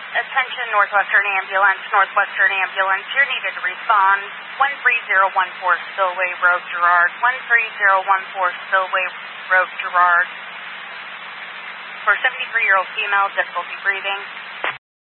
Attention Northwestern Ambulance, Northwestern Ambulance, you're needed to respond. 13014 Spillway Road, Girard. 13014 Spillway Road, Girard. For 73-year-old female, difficulty breathing.